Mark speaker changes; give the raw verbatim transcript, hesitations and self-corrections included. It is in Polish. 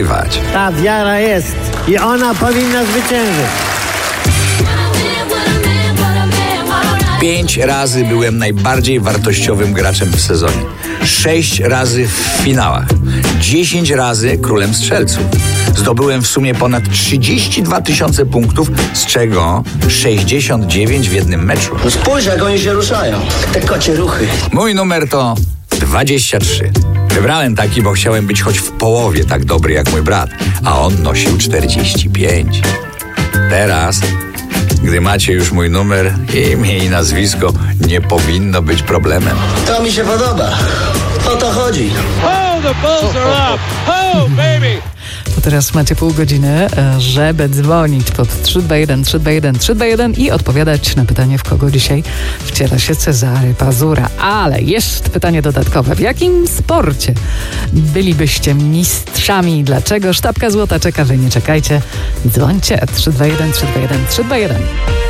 Speaker 1: Ta wiara jest i ona powinna zwyciężyć.
Speaker 2: Pięć razy byłem najbardziej wartościowym graczem w sezonie. Sześć razy w finałach. Dziesięć razy królem strzelców. Zdobyłem w sumie ponad trzydzieści dwa tysiące punktów, z czego sześćdziesiąt dziewięć w jednym meczu.
Speaker 3: No spójrz, jak oni się ruszają. Te kocie ruchy.
Speaker 2: Mój numer to dwadzieścia trzy. Wybrałem taki, bo chciałem być choć w połowie tak dobry jak mój brat, a on nosił czterdzieści pięć. Teraz, gdy macie już mój numer, imię i nazwisko, nie powinno być problemem.
Speaker 3: To mi się podoba. O to chodzi.
Speaker 4: Oh, the Bulls are up. Oh, baby.
Speaker 5: To teraz macie pół godziny, żeby dzwonić pod trzy dwa jeden, trzy dwa jeden, trzy dwa jeden i odpowiadać na pytanie, w kogo dzisiaj wciela się Cezary Pazura. Ale jest pytanie dodatkowe. W jakim sporcie bylibyście mistrzami? Dlaczego? Sztabka złota czeka, wy nie czekajcie. Dzwońcie trzy dwa jeden, trzy dwa jeden, trzy dwa jeden.